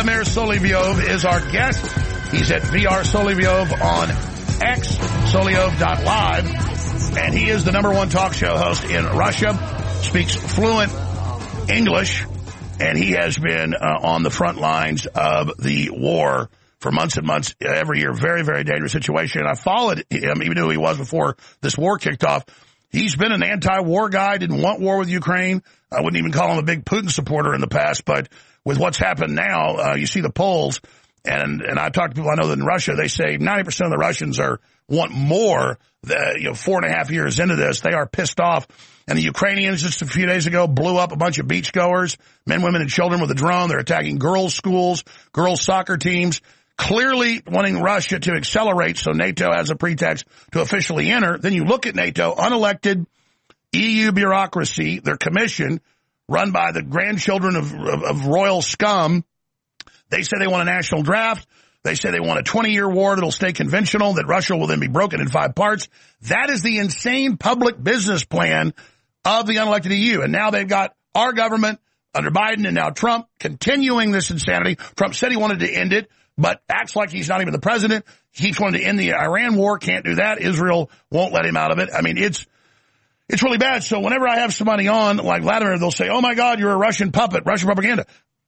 Vladimir Solovyov is our guest. He's at VR Solovyov on X, Solovyov.live, and he is the number one talk show host in Russia, speaks fluent English, and he has been on the front lines of the war for months and months, every year. Very, very dangerous situation. And I followed him, even though he was before this war kicked off. He's been an anti-war guy, didn't want war with Ukraine. I wouldn't even call him a big Putin supporter in the past, but with what's happened now, you see the polls, and I've talked to people I know that in Russia, they say 90% of the Russians want more. 4.5 years into this, they are pissed off. And the Ukrainians just a few days ago blew up a bunch of beachgoers, men, women, and children with a drone. They're attacking girls' schools, girls' soccer teams, clearly wanting Russia to accelerate so NATO has a pretext to officially enter. Then you look at NATO, unelected EU bureaucracy, their commission, run by the grandchildren of royal scum. They say they want a national draft. They say they want a 20-year war that'll stay conventional, that Russia will then be broken in 5 parts. That is the insane public business plan of the unelected EU. And now they've got our government under Biden and now Trump continuing this insanity. Trump said he wanted to end it, but acts like he's not even the president. He's wanted to end the Iran war. Can't do that. Israel won't let him out of it. I mean, it's really bad. So whenever I have somebody on like Vladimir, they'll say, oh my God, you're a Russian puppet, Russian propaganda.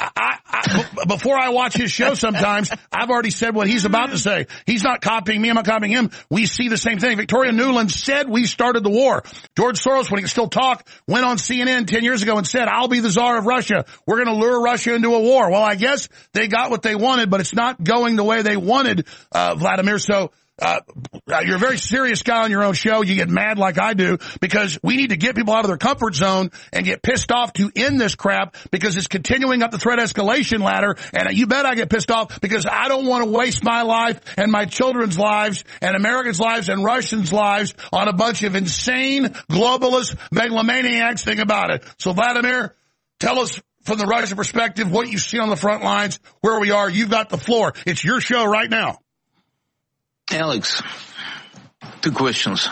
Before I watch his show sometimes, I've already said what he's about to say. He's not copying me. I'm not copying him. We see the same thing. Victoria Nuland said we started the war. George Soros, when he could still talk, went on CNN 10 years ago and said, I'll be the czar of Russia. We're going to lure Russia into a war. Well, I guess they got what they wanted, but it's not going the way they wanted, Vladimir. So you're a very serious guy on your own show. You get mad like I do because we need to get people out of their comfort zone and get pissed off to end this crap because it's continuing up the threat escalation ladder. And you bet I get pissed off because I don't want to waste my life and my children's lives and Americans' lives and Russians' lives on a bunch of insane globalist megalomaniacs. Think about it. So, Vladimir, tell us from the Russian perspective what you see on the front lines, where we are. You've got the floor. It's your show right now. Alex, 2 questions.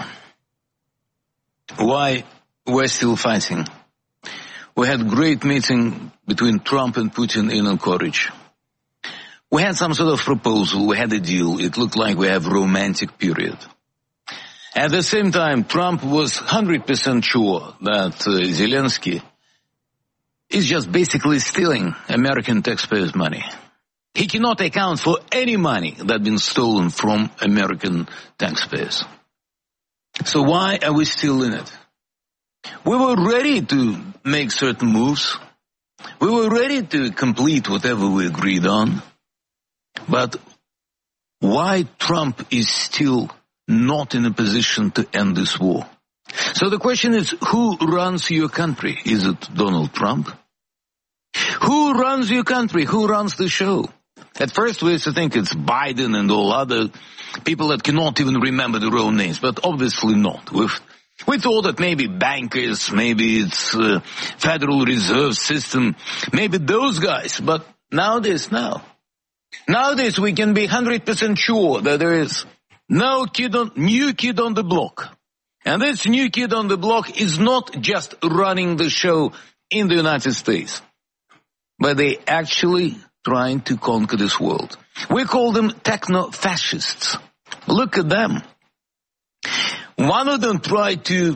Why we're still fighting? We had a great meeting between Trump and Putin in Anchorage. We had some sort of proposal. We had a deal. It looked like we have a romantic period. At the same time, Trump was 100% sure that Zelensky is just basically stealing American taxpayers' money. He cannot account for any money that's been stolen from American taxpayers. So why are we still in it? We were ready to make certain moves. We were ready to complete whatever we agreed on. But why Trump is still not in a position to end this war? So the question is, who runs your country? Is it Donald Trump? Who runs your country? Who runs the show? At first we used to think it's Biden and all other people that cannot even remember their own names, but obviously not. We thought that maybe bankers, maybe it's Federal Reserve System, maybe those guys, but nowadays we can be 100% sure that there is new kid on the block. And this new kid on the block is not just running the show in the United States, but they actually trying to conquer this world. We call them techno-fascists. Look at them. One of them tried to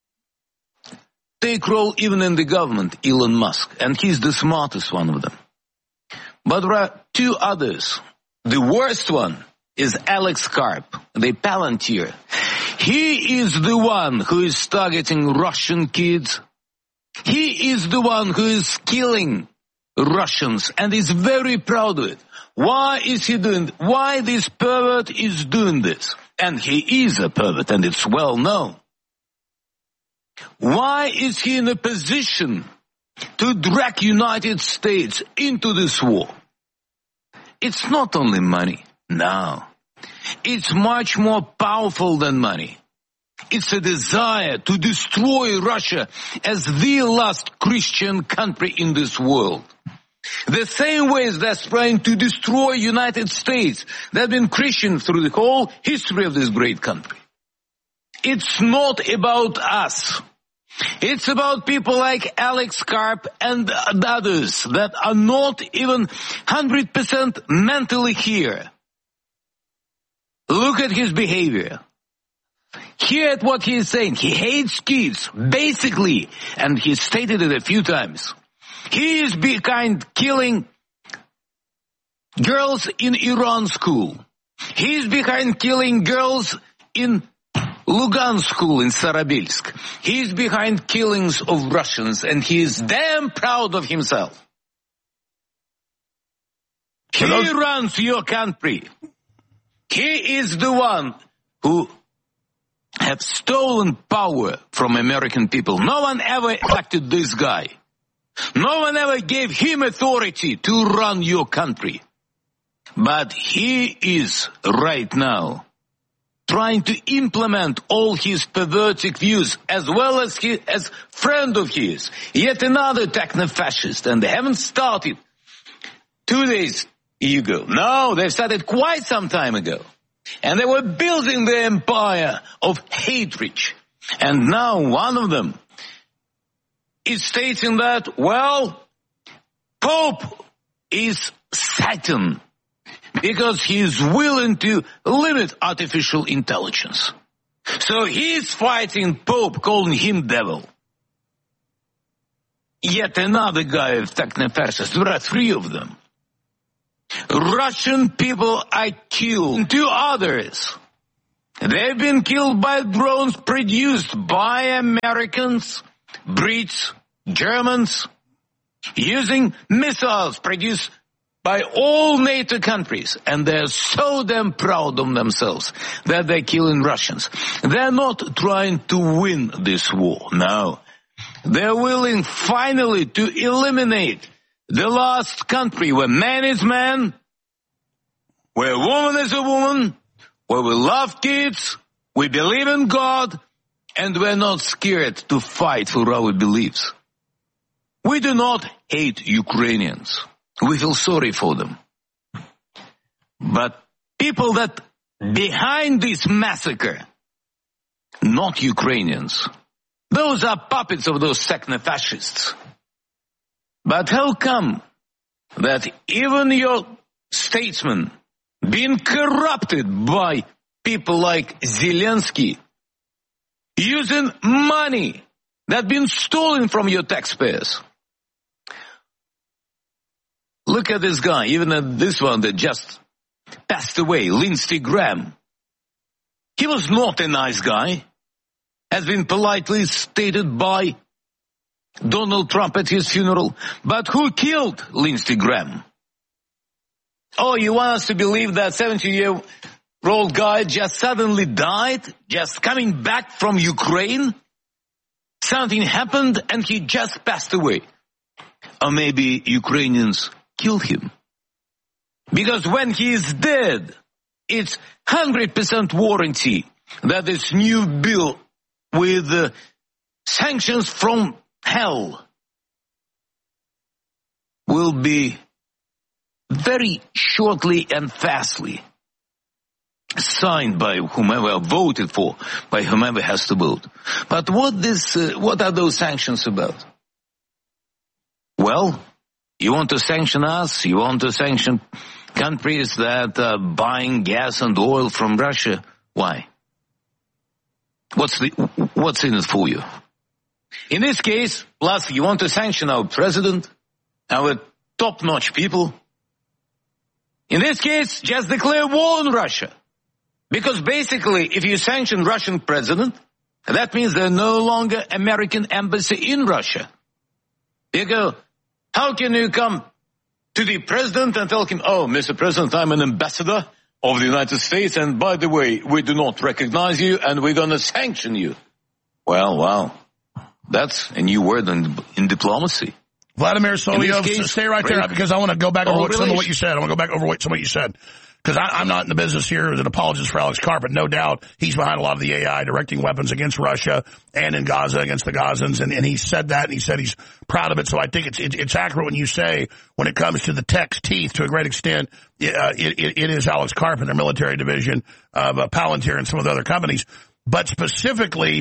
take role even in the government, Elon Musk, and he's the smartest one of them. But there are 2 others. The worst one is Alex Karp, the Palantir. He is the one who is targeting Russian kids. He is the one who is killing Russians and is very proud of it. Why is he doing it? Why this pervert is doing this? And he is a pervert, and it's well known. Why is he in a position to drag United States into this war? It's not only money. No. It's much more powerful than money. It's a desire to destroy Russia as the last Christian country in this world. The same way as they're trying to destroy United States, they've been Christian through the whole history of this great country. It's not about us. It's about people like Alex Karp and the others that are not even 100% mentally here. Look at his behavior. Hear at what he is saying. He hates kids, basically, and he stated it a few times. He is behind killing girls in Iran school. He is behind killing girls in Lugansk school in Starobelsk. He is behind killings of Russians, and he is damn proud of himself. He runs your country. He is the one who have stolen power from American people. No one ever elected this guy. No one ever gave him authority to run your country. But he is right now trying to implement all his perverted views, as well as as friend of his, yet another techno-fascist, and they haven't started 2 days ago. No, they started quite some time ago. And they were building the empire of hatred. And now one of them is stating that, well, Pope is Satan, because he is willing to limit artificial intelligence. So he is fighting Pope, calling him devil. Yet another guy of techno-fascists. There are 3 of them. Russian people are killed. 2 others. They've been killed by drones produced by Americans, Brits, Germans, using missiles produced by all NATO countries, and they're so damn proud of themselves that they're killing Russians. They're not trying to win this war, no. They're willing finally to eliminate the last country where man is man, where woman is a woman, where we love kids, we believe in God, and we're not scared to fight for our beliefs. We do not hate Ukrainians. We feel sorry for them. But people that behind this massacre, not Ukrainians, those are puppets of those techno-fascists. But how come that even your statesmen being corrupted by people like Zelensky, using money that been stolen from your taxpayers? Look at this guy, even at this one that just passed away, Lindsey Graham. He was not a nice guy, has been politely stated by Donald Trump at his funeral. But who killed Lindsey Graham? Oh, you want us to believe that 70-year-old guy just suddenly died, just coming back from Ukraine? Something happened and he just passed away. Or maybe Ukrainians killed him. Because when he is dead, it's 100% warranty that this new bill with sanctions from hell will be very shortly and fastly signed by whomever, voted for by whomever has to vote. But what are those sanctions about? Well, you want to sanction us? You want to sanction countries that are buying gas and oil from Russia? Why? What's in it for you? In this case, plus you want to sanction our president, our top-notch people. In this case, just declare war on Russia. Because basically, if you sanction Russian president, that means there's no longer American embassy in Russia. You go, how can you come to the president and tell him, oh, Mr. President, I'm an ambassador of the United States, and by the way, we do not recognize you, and we're going to sanction you. Well, wow. That's a new word in diplomacy. Vladimir Solovyov, stay right there, because I want to go back over some of what you said. I want to go back over some of what you said. Because I'm not in the business here as an apologist for Alex Karp, but no doubt he's behind a lot of the AI directing weapons against Russia and in Gaza against the Gazans. And he said that, and he said he's proud of it. So I think it's accurate when you say, when it comes to the tech's teeth, to a great extent, it is Alex Karp and their military division of Palantir and some of the other companies. But specifically,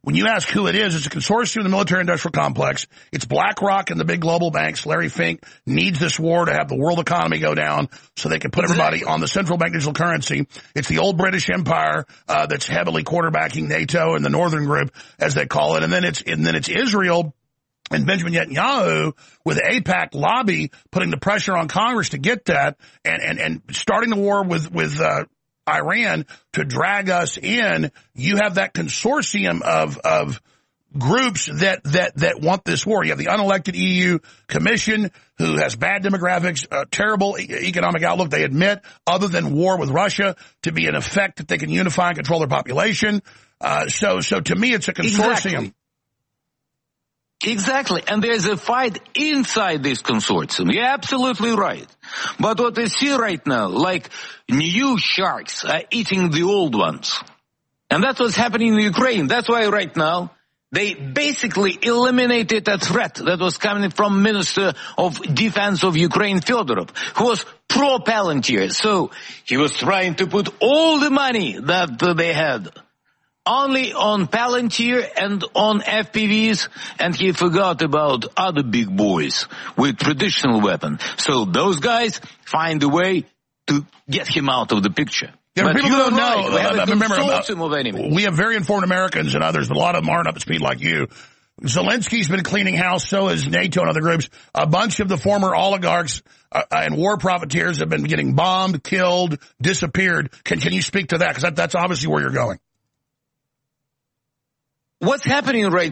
when you ask who it is, it's a consortium of the military-industrial complex. It's BlackRock and the big global banks. Larry Fink needs this war to have the world economy go down so they can put everybody on the central bank digital currency. It's the old British Empire that's heavily quarterbacking NATO and the Northern Group, as they call it. And then it's Israel and Benjamin Netanyahu with the AIPAC lobby putting the pressure on Congress to get that and starting the war with Iran to drag us in. You have that consortium of groups that want this war. You have the unelected EU Commission, who has bad demographics, terrible economic outlook, they admit, other than war with Russia, to be an effect that they can unify and control their population. So to me, it's a consortium. Exactly. And there's a fight inside this consortium. You're absolutely right. But what we see right now, like new sharks are eating the old ones. And that's what's happening in Ukraine. That's why right now they basically eliminated a threat that was coming from Minister of Defense of Ukraine, Fedorov, who was pro-Palantir. So he was trying to put all the money that they had only on Palantir and on FPVs, and he forgot about other big boys with traditional weapons. So those guys find a way to get him out of the picture. Yeah, but people don't know. Remember, we have very informed Americans and others, but a lot of them aren't up to speed like you. Zelensky's been cleaning house, so has NATO and other groups. A bunch of the former oligarchs and war profiteers have been getting bombed, killed, disappeared. Can you speak to that? Because that's obviously where you're going. What's happening right